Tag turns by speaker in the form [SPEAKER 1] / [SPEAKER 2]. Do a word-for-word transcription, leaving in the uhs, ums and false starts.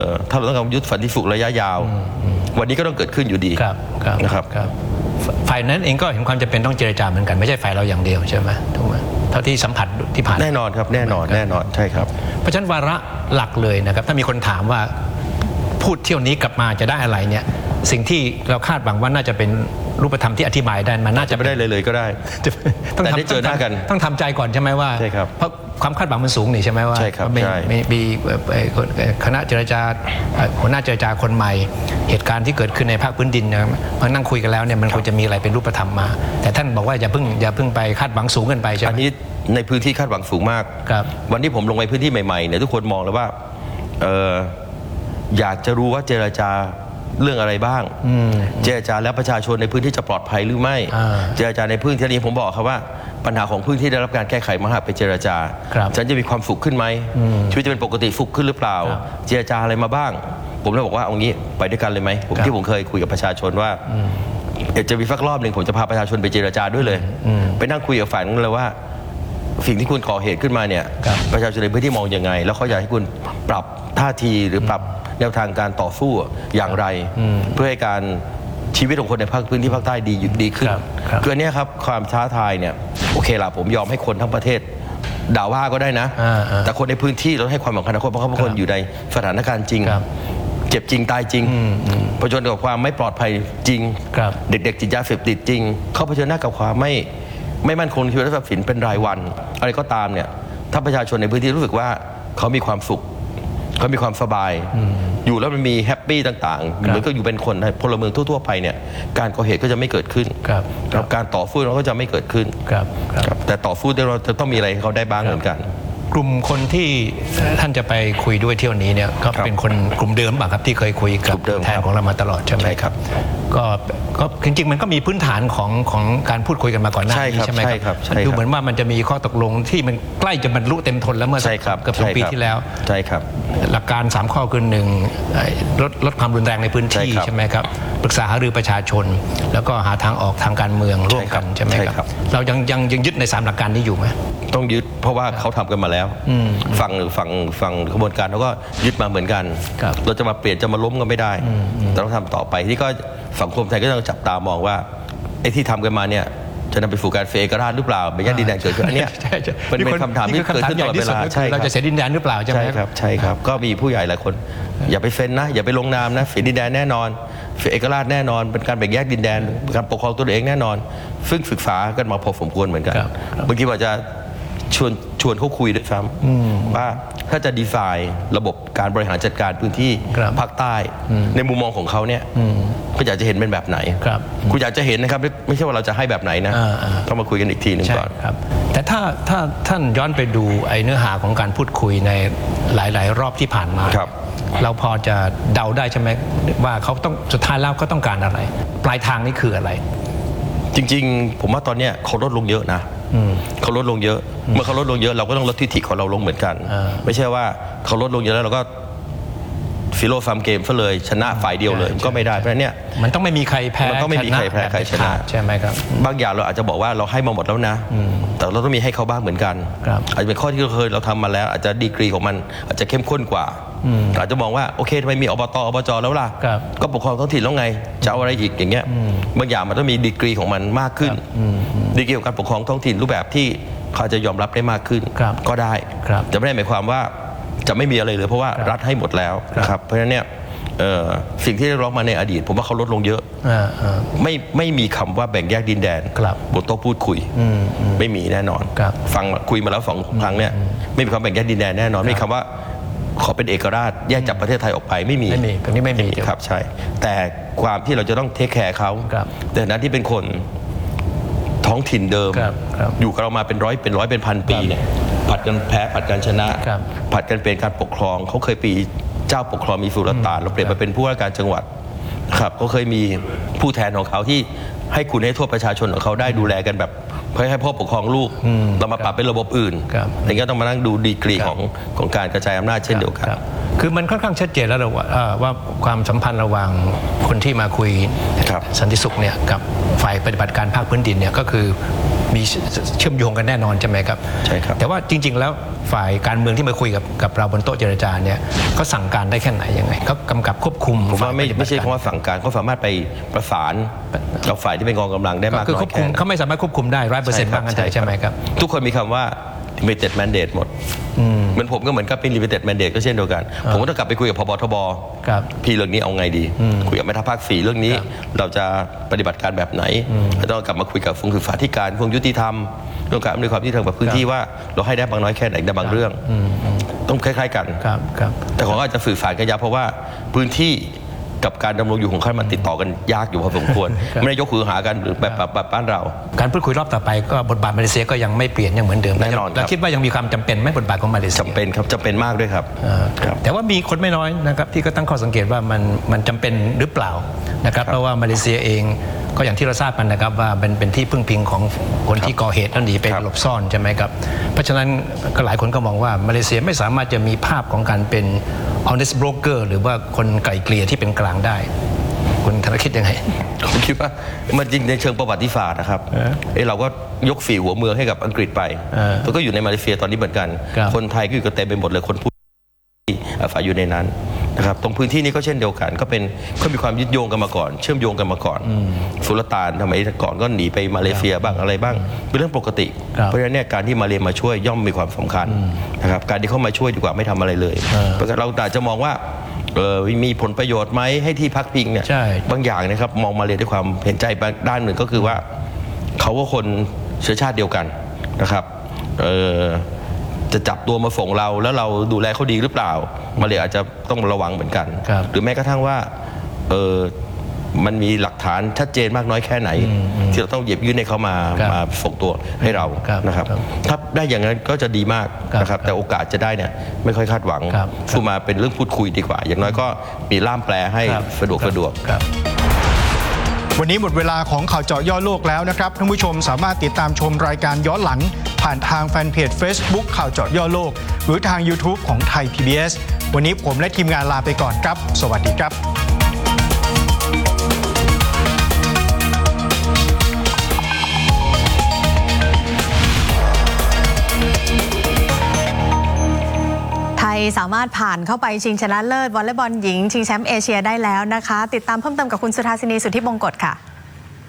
[SPEAKER 1] ถ้าเราต้องการยุทธสันติสุขระยะยาววันนี้ก็ต้องเกิดขึ้นอยู่ดีนะครับ
[SPEAKER 2] ฝ่ายนั้นเองก็เห็นความจำเป็นต้องเจรจาเหมือนกันไม่ใช่ฝ่ายเราอย่างเดียวใช่ไหมถูกไหมเท่าที่สัมผัสที่ผ่าน
[SPEAKER 1] แน่นอนครับแน่นอนแน่นอนใช่ครับ
[SPEAKER 2] เพราะฉะนั้นวาระหลักเลยนะครับถ้ามีคนถามว่าพูดเที่ยวนี้กลับมาจะได้อะไรเนี่ยสิ่งที่เราคาดหวังว่าน่าจะเป็นรูปธรรมที่อธิบายได้มันน่าจะ
[SPEAKER 1] ไม่ได้เลยเลยก็ได้
[SPEAKER 2] ต้องทำเจอหน้ากันต้องทำใจก่อนใช่ไหมว่า
[SPEAKER 1] ใช่ครับ
[SPEAKER 2] เพราะความคาดหวังมันสูงนี่ใช่ไหมว่า
[SPEAKER 1] ใช่ครับใช่
[SPEAKER 2] มีคณะเจรจาหัวหน้าเจรจาคนใหม่เหตุการณ์ที่เกิดขึ้นในภาคพื้นดินนะมานั่งคุยกันแล้วเนี่ยมันควรจะมีอะไรเป็นรูปธรรมมาแต่ท่านบอกว่าอย่าเพิ่งอย่าเพิ่งไปคาดหวังสูงเกินไปใช่ไหม
[SPEAKER 1] อันนี้ในพื้นที่คาดหวังสูงมากวันที่ผมลงไปพื้นที่ใหม่ๆเนี่ยทุกคนมองเลยว่าอยากจะรู้ว่าเจรจาเรื่องอะไรบ้างเจรจาแล้วประชาชนในพื้นที่จะปลอดภัยหรือไม่เจรจาในพื้นที่นี้ผมบอกครับว่าปัญหาของพื้นที่ได้รับการแก้ไขมาหากไปเจรจาฉันจะมีความสุขขึ้นไหมชีวิตจะเป็นปกติสุขขึ้นหรือเปล่าเจรจาอะไรมาบ้างผมเลยบอกว่าเอางี้ไปด้วยกันเลยไหมผมที่ผมเคยคุยกับประชาชนว่าจะมีสักรอบหนึ่งผมจะพาประชาชนไปเจรจาด้วยเลยไปนั่งคุยกับฝ่ายนั้นเลยว่าสิ่งที่คุณก่อเหตุขึ้นมาเนี่ยประชาชนในพื้นที่มองยังไงแล้วเขาอยากให้คุณปรับท่าทีหรือปรับแนวทางการต่อสู้อย่างไรเพื่อให้การชีวิตของคนในภาคพื้นที่ภาคใต้ดีดีขึ้นคืออันนี้ครับความท้าทายเนี่ยโอเคล่ะผมยอมให้คนทั้งประเทศด่าว่าก็ได้นะแต่คนในพื้นที่เราให้ความสำคัญกับคนเพราะเขาเป็นคนอยู่ในสถานการณ์จริงเจ็บจริงตายจริงเผชิญกับความไม่ปลอดภัยจริงเด็กๆติดยาเสพติดจริงเขาเผชิญหน้ากับความไม่ไม่มั่นคงชีวิตและทรัพย์สินเป็นรายวันอะไรก็ตามเนี่ยถ้าประชาชนในพื้นที่รู้สึกว่าเขามีความสุขเขามีความสบายอยู่แล้วมันมีแฮปปี้ต่างๆเหมือนก็อยู่เป็นคนพลเมืองทั่วๆไปเนี่ยการก่อเหตุก็จะไม่เกิดขึ้นการต่อสู้เราก็จะไม่เกิดขึ้นแต่ต่อสู้เราจะต้องมีอะไรให้เขาได้บ้างเหมือนกัน
[SPEAKER 2] กลุ่มคนที่ท่านจะไปคุยด้วยเที่ยวนี้เนี่ยก็เป็นคนกลุ่มเดิมป่ะครับที่เคยคุยกับแทนของเรามาตลอดใช่ไหม
[SPEAKER 1] ครับ
[SPEAKER 2] ก็ก็จริงๆมันก็มีพื้นฐานของของการพูดคุยกันมาก่อนหน้านี้ใช่ไหมครับดูเหมือนว่ามันจะมีข้อตกลงที่มันใกล้จะบรรลุเต็มทนแล้วเมื่อเกือบสองปีที่แล้ว
[SPEAKER 1] ใช่ครับ
[SPEAKER 2] หลักการสามข้อคือหนึ่งลดลดความรุนแรงในพื้นที่ใช่ไหมครับปรึกษาหารือประชาชนแล้วก็หาทางออกทางการเมืองร่วมกันใช่ไหมครับเรายังยังยังยึดในสามหลักการนี้อยู่ไหม
[SPEAKER 1] ต้องยึดเพราะว่าเขาทำกันมาแล้วฝั่งฝั่งฝั่งกระบวนการเขาก็ยึดมาเหมือนกันเราจะมาเปลี่ยนจะมาล้มกันไม่ได้ต้องทำต่อไปที่ก็สังคมไทยก็ต้องจับตามองว่าไอ้ที่ทำกันมาเนี่ยจะนำไปสู่การเฟกราชหรือเปล่าเป็นแยกดินแดนเกิดขึ้นอันนี้เป็นคำถามที่เกิดขึ้นตลอดเวลา
[SPEAKER 2] ใช่เราจะเสียดินแดนหรือเปล่าใช่ไหม
[SPEAKER 1] ครับใช่ครับก็มีผู้ใหญ่หลายคนอย่าไปเซ็นนะอย่าไปลงนามนะเสียดินแดนแน่นอนเฟกราชแน่นอนเป็นการแบ่งแยกดินแดนการปกครองตัวเองแน่นอนซึ่งศึกษากันมาพอสมควรเหมือนกันบางทีว่าจะชวนชวนเขาคุยด้วยซ้ำว่าถ้าจะดีไซน์ระบบการบริหารจัดการพื้นที่ภาคใต้ในมุมมองของเขาเนี่ยก็อยากจะเห็นเป็นแบบไหนคุณอยากจะเห็นนะครับไม่ใช่ว่าเราจะให้แบบไหนนะต้องมาคุยกันอีกทีหนึ่งก่อน
[SPEAKER 2] แต่ถ้าถ้าท่านย้อนไปดูไอ้เนื้อหาของการพูดคุยในหลายๆรอบที่ผ่านมาเราพอจะเดาได้ใช่ไหมว่าเขาต้องสุดท้ายแล้วก็ต้องการอะไรปลายทางนี่คืออะไร
[SPEAKER 1] จริงๆผมว่าตอนนี้เขาลดลงเยอะนะเขาลดลงเยอะเมื่อเขาลดลงเยอะเราก็ต้องลดทิฐิของเราลงเหมือนกันไม่ใช่ว่าเขาลดลงเยอะแล้วเราก็ฟิโลซัมเกมซะเลยชนะฝ่ายเดียวเลยก็ไม่ได้เพราะฉะนั้นเนี่ย
[SPEAKER 2] มันต้องไม่มีใครแพ้
[SPEAKER 1] มันต้องไม่มีใครแพ้ใครชนะ
[SPEAKER 2] ใช่ไหมครับ
[SPEAKER 1] บางอย่างเราอาจจะบอกว่าเราให้มาหมดแล้วนะแต่เราต้องมีให้เขาบ้างเหมือนกันอาจจะเป็นข้อที่เราเคยเราทำมาแล้วอาจจะดีกรีของมันอาจจะเข้มข้นกว่าอาจจะมองว่าโอเคทำไมมีอบตอบจแล้วล่ะก็ปกครองท้องถิ่นแล้วไงจะเอาอะไรอีกอย่างเงี้ยบางอย่างมันต้องมีดีกรีของมันมากขึ้นดีกรีของการปกครองท้องถิ่นรูปแบบที่เขาจะยอมรับได้มากขึ้นก็ได้จะไม่ได้หมายความว่าจะไม่มีอะไรเลยเพราะว่ารัฐให้หมดแล้วนะครับเพราะฉะนั้นเนี่ยสิ่งที่ได้ร้องมาในอดีตผมว่าเขาลดลงเยอะไม่ไม่มีคำว่าแบ่งแยกดินแดนบนโต๊ะพูดคุยไม่มีแน่นอนฟังคุยมาแล้วสองครั้งเนี่ยไม่มีคำแบ่งแยกดินแดนแน่นอนไม่มีคำว่าขอเป็นเอกราชแยกจากประเทศไทยออกไปไม่มี
[SPEAKER 2] ไม่มีตรงนี้ไม่มี
[SPEAKER 1] ครับใช่แต่ความที่เราจะต้องเทคแคร์เขาแต่นั้นที่เป็นคนท้องถิ่นเดิมอยู่กับเรามาเป็นร้อยเป็นร้อยเป็นพันปีเนี่ยผัดกันแพ้ผัดกันชนะผัดกันเป็นการปกครองเขาเคยปีเจ้าปกครองมีสุลต่านเราเปลี่ยนมาเป็นผู้ว่าการจังหวัดครับเขาเคยมีผู้แทนของเขาที่ให้คุณให้ทั่วประชาชนของเขาได้ดูแลกันแบบเพื่อให้พ่อปกครองลูกเรามาปรับเป็นระบบอื่นอย่างนี้ต้องมานั่งดูดีกรีของของการกระจายอำนาจเช่นเดียวกัน
[SPEAKER 2] คือมันค่อนข้างชัดเจนแล้วว่าว่าความสัมพันธ์ระหว่างคนที่มาคุยสันติสุขเนี่ยกับฝ่ายปฏิบัติการภาคพื้นดินเนี่ยก็คือมีเชื่อมโยงกันแน่นอนใช่ไหมครับ
[SPEAKER 1] ใช่ครับ
[SPEAKER 2] แต่ว่าจริงๆแล้วฝ่ายการเมืองที่มาคุยกับกับเราบนโต๊ะเจรจาเนี่ยเขาสั่งการได้แค่ไหนยังไงเขากำกับควบคุม
[SPEAKER 1] ผมว่าไม่ไม่ใช่คำว่าสั่งการเขาสามารถไปประสานกับฝ่ายที่เป็นกองกำลังได้มากน้อยแค่ไหน
[SPEAKER 2] คือควบคุมเขาไม่สามารถควบคุมได้ร้อยเปอร์เซ็นต์บ้างกันใช่ไหมครับ
[SPEAKER 1] ทุกคนมีคำว่า limited mandate หมดเหมือนผมก็เหมือนกับเป็น limited mandate ก็เช่นเดียวกันผมก็ต้องกลับไปคุยกับพบทบพี่เรื่องนี้เอาไงดีคุยกับแม่ทัพภาคสี่เรื่องนี้เราจะปฏิบัติการแบบไหนแล้วต้องกลับมาคุยกับฝ่ายศึกษาธิการฝ่ายยุติธรรมเรื่องการอำนวยความยุติธรรมกับพื้นที่ว่าเราให้ได้บางน้อยแค่ไหนในบางเรื่องต้องคล้ายๆกันแต่ของอาจจะสื่อสารกันยากเพราะว่าพื้นที่กับการดำรงอยู่ของข้ามันติดต่อกันยากอยู่พอสมควรไม่ได้ยกหูหากันหรือแบบแบบบ้านเรา
[SPEAKER 2] การพูดคุยรอบต่อไปก็บทบาทมาเลเซียก็ยังไม่เปลี่ยนยังเหมือนเดิม
[SPEAKER 1] แน่นอน
[SPEAKER 2] เราคิดว่ายังมีความจำเป็นไหมบทบาทของมาเลเซีย
[SPEAKER 1] จำเป็นครับจำเป็นมากด้วยครับ
[SPEAKER 2] แต่ว่ามีคนไม่น้อยนะครับที่ก็ตั้งข้อสังเกตว่ามันมันจำเป็นหรือเปล่านะครับเพราะว่ามาเลเซียเองก็อย่างที่เราทราบกันนะครับว่าเป็นเป็นที่พึ่งพิงของคนที่ก่อเหตุแล้วหนีไปหลบซ่อนใช่ไหมครับเพราะฉะนั้นก็หลายคนก็มองว่ามาเลเซียไม่สามารถจะมีภาพของการเป็น honest broker หรือว่าคนไกล่เกลี่ยที่เป็นกลางได้คุณธนคิดยังไง
[SPEAKER 1] ผมคิดว่ามันจริงในเชิงประวัติศาสตร์นะครับเออเราก็ยกฝีหัวเมืองให้กับอังกฤษไปแล้วก็อยู่ในมาเลเซียตอนนี้เหมือนกันคนไทยก็อยู่กันเต็มไปหมดเลยคนพูดอาศัยอยู่ในนั้นนะครับตรงพื้นที่นี้ก็เช่นเดียวกันก็เป็นก็มีความยึดโยงกันมาก่อนเชื่อมโยงกันมาก่อนสุลต่านทำไมก่อนก็หนีไปมาเลเซียบ้างอะไรบ้างเป็นเรื่องปกติเพราะฉะนั้นเนี่ยการที่มาเลมาช่วยย่อมมีความสำคัญนะครับการที่เขามาช่วยดีกว่าไม่ทำอะไรเลยเพราะเราอาจจะมองว่าเออมีผลประโยชน์ไหมให้ที่พักพิงเนี่ยบางอย่างนะครับมองมาเลยด้วยความเห็นใจด้านหนึ่งก็คือว่าเขาก็คนเชื้อชาติเดียวกันนะครับเออจะจับตัวมาส่งเราแล้วเราดูแลเขาดีหรือเปล่ามาเลยอาจจะต้องระวังเหมือนกันหรือแม้กระทั่งว่าเออมันมีหลักฐานชัดเจนมากน้อยแค่ไหนที่เราต้องหยิบยื่นให้เขามามาส่งตัวให้เรานะครับถ้าได้อย่างนั้นก็จะดีมากนะครับแต่โอกาสจะได้เนี่ยไม่ค่อยคาดหวังสู้มาเป็นเรื่องพูดคุยดีกว่าอย่างน้อยก็มีล่ามแปลให้สะดวกสะดวก
[SPEAKER 3] วันนี้หมดเวลาของข่าวเจาะย่อโลกแล้วนะครับท่านผู้ชมสามารถติดตามชมรายการย้อนหลังผ่านทางแฟนเพจ Facebook ข่าวเจาะย่อโลกหรือทาง YouTube ของไทย พี บี เอส วันนี้ผมและทีมงานลาไปก่อนครับสวัสดีครับ
[SPEAKER 4] ไทยสามารถผ่านเข้าไปชิงชนะเลิศวอลเลย์บอลหญิงชิงแชมป์เอเชียได้แล้วนะคะติดตามเพิ่มเติมกับคุณสุธาสินีสุทธิบงกฎค่ะ